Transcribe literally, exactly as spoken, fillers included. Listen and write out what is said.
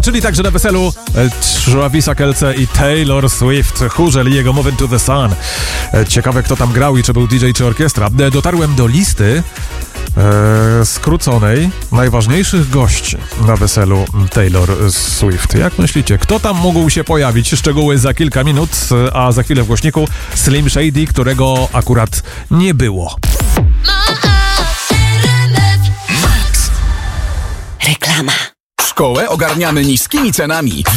czyli także na weselu Travisa Kelce i Taylor Swift. Chórzel i jego Moving to the Sun. Ciekawe, kto tam grał i czy był D J, czy orkiestra. Dotarłem do listy e, skróconej najważniejszych gości na weselu Taylor Swift. Jak myślicie, kto tam mógł się pojawić? Szczegóły za kilka minut, a za chwilę w głośniku Slim Shady, którego akurat nie było. Reklama. Szkołę ogarniamy niskimi cenami.